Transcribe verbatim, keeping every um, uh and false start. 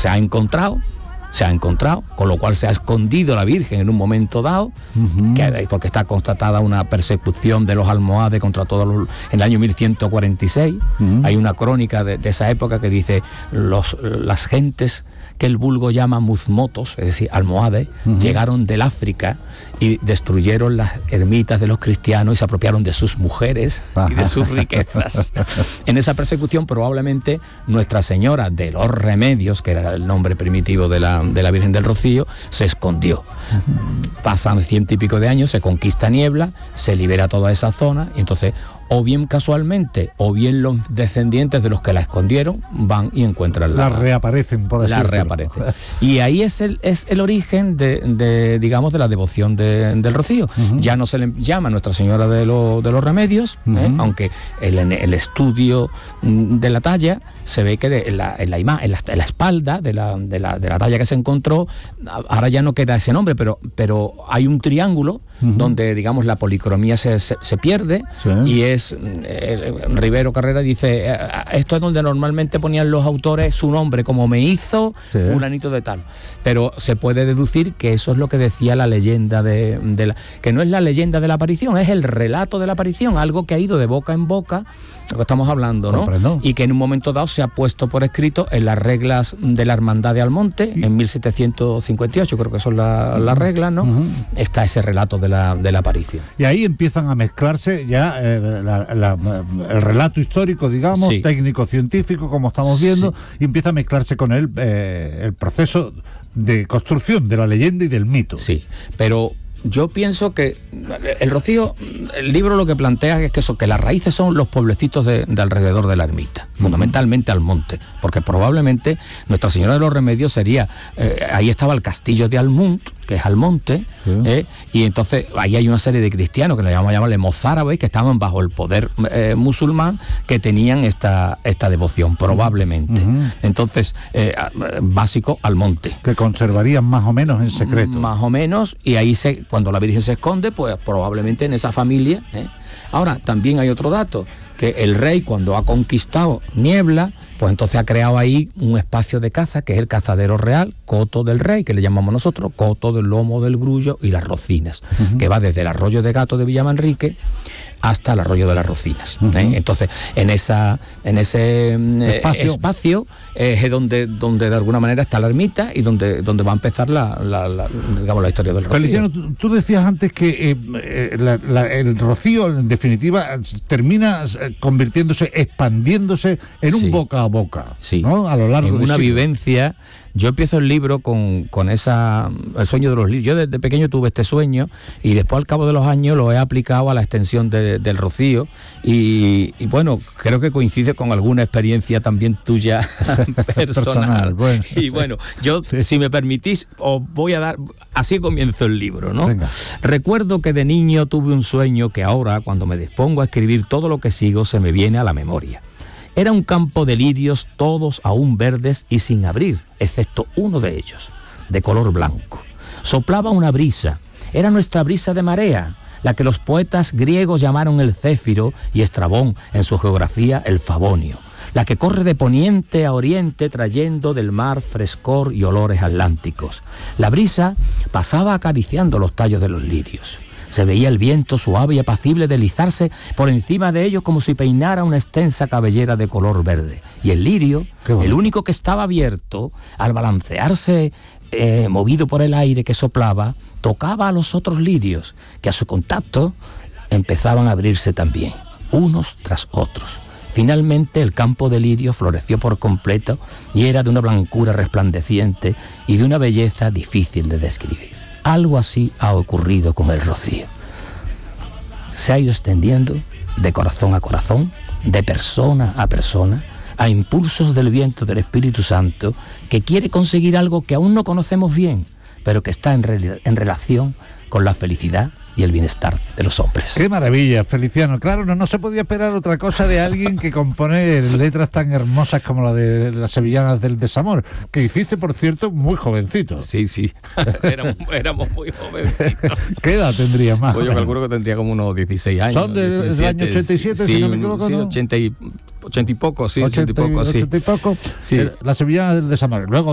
se ha encontrado, se ha encontrado, con lo cual se ha escondido la Virgen en un momento dado, uh-huh. que, porque está constatada una persecución de los almohades contra todos los, en el año mil ciento cuarenta y seis. Uh-huh. Hay una crónica de, de esa época que dice, los, las gentes que el vulgo llama muzmotos, es decir, almohades, uh-huh. llegaron del África y destruyeron las ermitas de los cristianos y se apropiaron de sus mujeres uh-huh. y de sus riquezas. En esa persecución probablemente Nuestra Señora de los Remedios, que era el nombre primitivo de la, de la Virgen del Rocío, se escondió. Uh-huh. Pasan ciento y pico de años, se conquista Niebla, se libera toda esa zona y entonces o bien casualmente o bien los descendientes de los que la escondieron van y encuentran la... La reaparecen, por así La reaparecen. Y ahí es el, es el origen de, de, digamos, de la devoción de, del Rocío. Uh-huh. Ya no se le llama Nuestra Señora de, lo, de los Remedios, uh-huh. ¿eh? Aunque el, el estudio de la talla se ve que de, en, la, en, la ima, en, la, en la espalda de la, de, la, de la talla que se encontró, ahora ya no queda ese nombre, pero, pero hay un triángulo uh-huh. donde, digamos, la policromía se, se, se pierde, sí. y es eh, Rivero Carrera dice, eh, esto es donde normalmente ponían los autores su nombre, como me hizo sí. fulanito de tal, pero se puede deducir que eso es lo que decía la leyenda de, de la, que no es la leyenda de la aparición, es el relato de la aparición, algo que ha ido de boca en boca, lo que estamos hablando, ¿no? Comprendo. Y que en un momento dado se ha puesto por escrito en las reglas de la Hermandad de Almonte, sí. en mil setecientos cincuenta y ocho, creo que son la, las reglas, ¿no? Uh-huh. Está ese relato de la, de la aparición. Y ahí empiezan a mezclarse ya eh, la, la, el relato histórico, digamos, sí. técnico-científico, como estamos viendo, sí. y empieza a mezclarse con él eh, el proceso de construcción de la leyenda y del mito. Sí, pero... Yo pienso que el Rocío, el libro lo que plantea es que, eso, que las raíces son los pueblecitos de, de alrededor de la ermita, uh-huh. fundamentalmente Almonte, porque probablemente Nuestra Señora de los Remedios sería, eh, ahí estaba el castillo de Almunt, que es Almonte, sí. eh, y entonces ahí hay una serie de cristianos que le llamamos llamarle mozárabes, que estaban bajo el poder eh, musulmán, que tenían esta, esta devoción, probablemente. Uh-huh. Entonces, eh, básico, Almonte. Que conservarían más o menos en secreto. Más o menos, y ahí se, cuando la Virgen se esconde, pues probablemente en esa familia. ¿eh? Ahora, también hay otro dato, que el rey cuando ha conquistado Niebla, pues entonces ha creado ahí un espacio de caza, que es el cazadero real, Coto del Rey, que le llamamos nosotros, Coto del Lomo del Grullo y las Rocinas, uh-huh. que va desde el Arroyo de Gato de Villamanrique hasta el Arroyo de las Rocinas. Uh-huh. ¿eh? Entonces, en esa en ese espacio, eh, espacio eh, es donde, donde de alguna manera está la ermita y donde, donde va a empezar la, la, la, digamos, la historia del Rocío. Feliciano, tú, tú decías antes que eh, la, la, el Rocío, en definitiva, termina convirtiéndose, expandiéndose en sí. un boca a boca, sí. ¿no? A lo largo en de una siglos. vivencia. Yo empiezo el libro con, con esa el sueño de los lirios. Yo desde pequeño tuve este sueño y después al cabo de los años lo he aplicado a la extensión de, del Rocío y, y bueno, creo que coincide con alguna experiencia también tuya personal. personal bueno, y sí. bueno, yo sí. si me permitís os voy a dar, así comienzo el libro, ¿no? Venga. Recuerdo que de niño tuve un sueño que ahora, cuando me dispongo a escribir todo lo que sigo, se me viene a la memoria. Era un campo de lirios, todos aún verdes y sin abrir, excepto uno de ellos, de color blanco. Soplaba una brisa, era nuestra brisa de marea, la que los poetas griegos llamaron el céfiro y Estrabón en su geografía el favonio, la que corre de poniente a oriente trayendo del mar frescor y olores atlánticos. La brisa pasaba acariciando los tallos de los lirios. Se veía el viento suave y apacible deslizarse por encima de ellos como si peinara una extensa cabellera de color verde. Y el lirio, el único que estaba abierto, al balancearse, eh, movido por el aire que soplaba, tocaba a los otros lirios, que a su contacto empezaban a abrirse también, unos tras otros. Finalmente el campo de lirio floreció por completo y era de una blancura resplandeciente y de una belleza difícil de describir. Algo así ha ocurrido con el Rocío. Se ha ido extendiendo de corazón a corazón, de persona a persona, a impulsos del viento del Espíritu Santo, que quiere conseguir algo que aún no conocemos bien, pero que está en, re- en relación con la felicidad y el bienestar de los hombres. ¡Qué maravilla, Feliciano! Claro, no, no se podía esperar otra cosa de alguien que compone letras tan hermosas como la de las sevillanas del desamor, que hiciste, por cierto, muy jovencito. Sí, sí, éramos, éramos muy jovencitos. ¿Qué edad tendrías más? Pues yo calculo que tendría como unos dieciséis años. ¿Son de, del año ochenta y siete, sí, si no me equivoco? Sí, ¿no? ochenta y, ochenta y poco, sí, ochenta y poco, sí. ochenta y poco, sí. eh, la sevillana del desamor. Luego